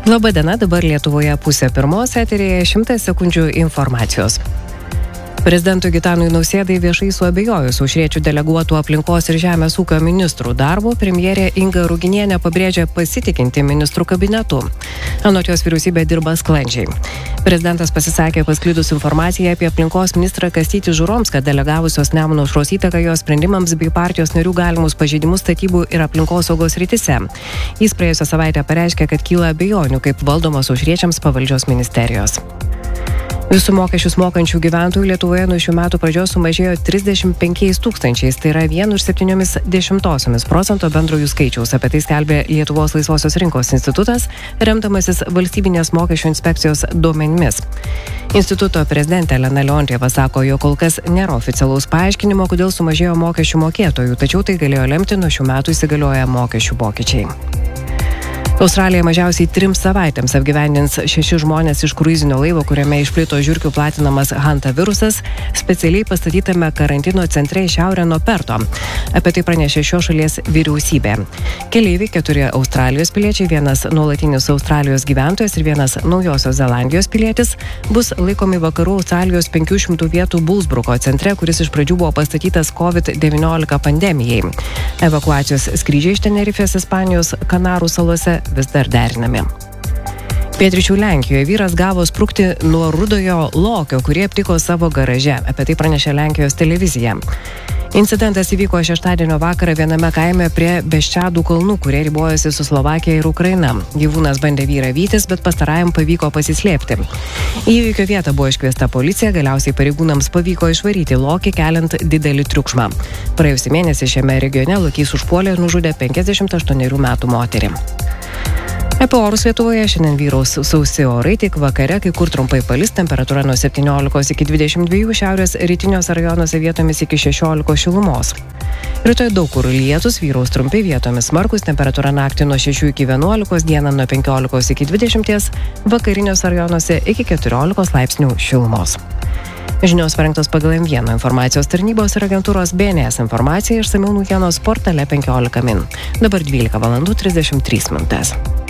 Labadiena, dabar Lietuvoje 9:30 eteryje 100 sekundžių informacijos. Prezidentui Gitanui Nausėdai viešai suabejojus Aušriečių deleguotų aplinkos ir žemės ūkio ministrų darbo, premjerė Inga Ruginienė pabrėžė pasitikinti ministrų kabinetu. Anot jos vyriausybė dirba sklandžiai. Prezidentas pasisakė pasklidus informaciją apie aplinkos ministrą Kastytį Žuromską, delegavusios Nemuno aušros įtaką jos sprendimams bei partijos narių galimus pažeidimus statybų ir aplinkosaugos srityse. Jis praėjusią savaitę pareiškė, kad kyla abejonių, kaip valdomos aušriečiams pavaldžios ministerijos. Visų mokesčius mokančių gyventojų Lietuvoje nuo šių metų pradžios sumažėjo 35 tūkstančiais, tai yra 1,7% bendro jų skaičiaus. Apie tai skelbė Lietuvos laisvosios rinkos institutas, remdamasis valstybinės mokesčių inspekcijos duomenimis. Instituto prezidentė Elena Leontjeva sako, jog kol kas nėra oficialaus paaiškinimo, kodėl sumažėjo mokesčių mokėtojų, tačiau tai galėjo lemti nuo šių metų įsigalioję mokesčių pokyčiai. Australija mažiausiai 3 savaitėms apgyvendins 6 žmonės iš kruizinio laivo, kuriame išplito žiurkių platinamas Hanta virusas, specialiai pastatytame karantino centre į šiaurę nuo Perto. Apie tai pranešė šios šalies vyriausybė. Keleiviai 4 Australijos piliečiai, 1 nuolatinis Australijos gyventojas ir 1 Naujosios Zelandijos pilietis bus laikomi vakarų Australijos 500 vietų Bullsbruko centre, kuris iš pradžių buvo pastatytas COVID-19 pandemijai. Evakuacijos skrydžiai iš Tenerifės, Ispanijos, Kanarų salose vis dar derinami. Pietryčių Lenkijoje vyras gavo sprukti nuo rudojo lokio, kurį aptiko savo garaže. Apie tai pranešė Lenkijos televizija. Incidentas įvyko šeštadienio vakarą viename kaime prie Beščadų kalnų, kurie ribojasi su Slovakija ir Ukraina. Gyvūnas bandė vyrą vytis, bet pastarajam pavyko pasislėpti. Į įvykio vietą buvo iškviesta policija, galiausiai pareigūnams pavyko išvaryti lokį, keliant didelį triukšmą. Praėjusį mėnesį šiame regione lokys užpuolė ir nužudė 58 metų moterį. Apie orus Lietuvoje šiandien vyraus sausi orai, tik vakare kai kur trumpai palis, temperatūra nuo 17 iki 22, šiaurės rytiniuose rajonuose vietomis iki 16 šilumos. Rytoj daug kur lietus, vyraus trumpai, vietomis smarkus, temperatūra naktį nuo 6 iki 11, dieną nuo 15 iki 20, vakariniuose rajonuose iki 14 laipsnių šilumos. Žinios parengtos pagal M1 informacijos tarnybos ir agentūros BNS informacija, išsamiau naujienos portale 15 min. Dabar 12:33.